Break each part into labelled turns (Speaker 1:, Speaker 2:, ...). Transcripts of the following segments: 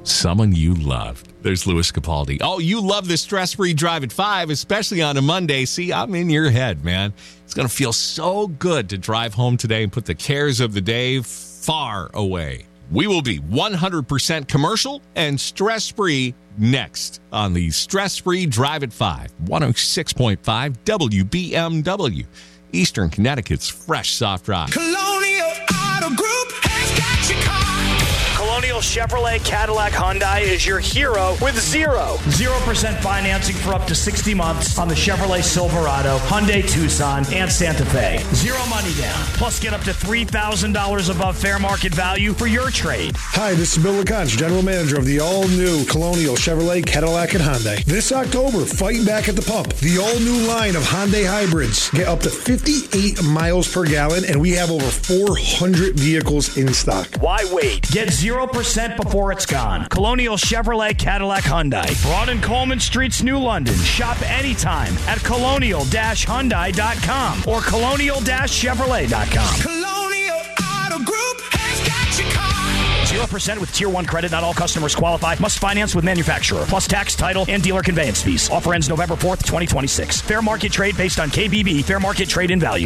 Speaker 1: someone you loved. There's Louis Capaldi. Oh, you love the stress-free drive at 5, especially on a Monday. See, I'm in your head, man. It's going to feel so good to drive home today and put the cares of the day far away. We will be 100% commercial and stress-free next on the stress-free drive at 5, 106.5 WBMW, Eastern Connecticut's fresh soft rock.
Speaker 2: Colonial Auto Group has got your car.
Speaker 3: Colonial Chevrolet Cadillac Hyundai is your hero with 0% financing for up to 60 months on the Chevrolet Silverado, Hyundai Tucson, and Santa Fe. Zero money down. Plus, get up to $3,000 above fair market value for your trade.
Speaker 4: Hi, this is Bill LeConte, General Manager of the all-new Colonial Chevrolet Cadillac and Hyundai. This October, fight back at the pump. The all-new line of Hyundai hybrids get up to 58 miles per gallon, and we have over 400 vehicles in stock.
Speaker 3: Why wait? Get 0% before it's gone. Colonial Chevrolet Cadillac Hyundai. Broad and Coleman Streets, New London. Shop anytime at colonial-hyundai.com or colonial-chevrolet.com.
Speaker 2: Colonial Auto Group has got your car.
Speaker 3: 0% with Tier 1 credit. Not all customers qualify. Must finance with manufacturer. Plus tax, title, and dealer conveyance fees. Offer ends November 4th, 2026. Fair market trade based on KBB. Fair market trade in value.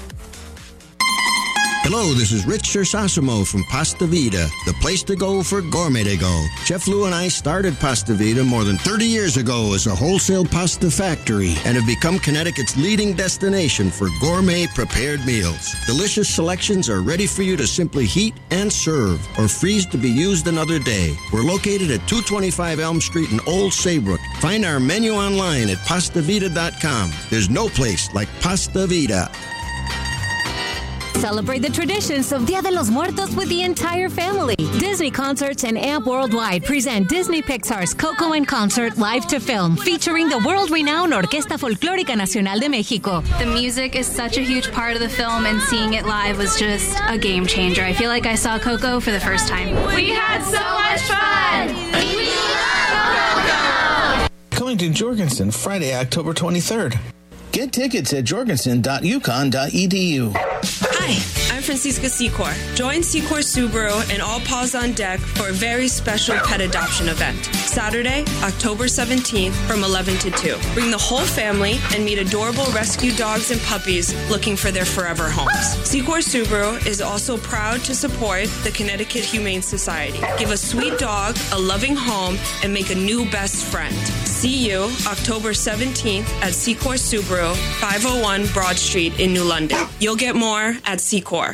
Speaker 5: Hello, this is Rich Sersasimo from Pasta Vida, the place to go for gourmet to go. Chef Lou and I started Pasta Vida more than 30 years ago as a wholesale pasta factory and have become Connecticut's leading destination for gourmet prepared meals. Delicious selections are ready for you to simply heat and serve or freeze to be used another day. We're located at 225 Elm Street in Old Saybrook. Find our menu online at pastavita.com. There's no place like Pasta Vida.
Speaker 6: Celebrate the traditions of Dia de los Muertos with the entire family. Disney Concerts and AMP Worldwide present Disney Pixar's Coco en Concert live to film, featuring the world-renowned Orquesta Folclórica Nacional de México.
Speaker 7: The music is such a huge part of the film, and seeing it live was just a game changer. I feel like I saw Coco for the first time.
Speaker 8: We had so much fun! We love Coco!
Speaker 9: Coming to Jorgensen Friday, October 23rd. Get tickets at jorgensen.uconn.edu.
Speaker 10: Hi, I'm Francisca Secor. Join Secor Subaru and All Paws on Deck for a very special pet adoption event. Saturday, October 17th from 11 to 2. Bring the whole family and meet adorable rescue dogs and puppies looking for their forever homes. Secor Subaru is also proud to support the Connecticut Humane Society. Give a sweet dog a loving home and make a new best friend. See you October 17th at Secor Subaru, 501 Broad Street in New London. You'll get more at Secor.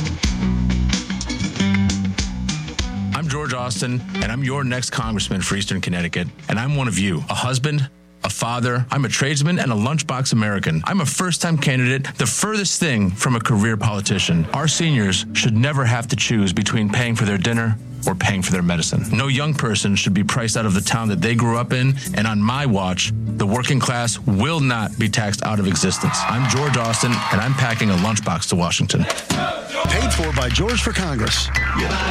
Speaker 11: I'm George Austin, and I'm your next congressman for Eastern Connecticut, and I'm one of you, a husband, a father, I'm a tradesman, and a lunchbox American. I'm a first-time candidate, the furthest thing from a career politician. Our seniors should never have to choose between paying for their dinner or paying for their medicine. No young person should be priced out of the town that they grew up in, and on my watch, the working class will not be taxed out of existence. I'm George Austin, and I'm packing a lunchbox to Washington.
Speaker 12: Paid for by George for Congress.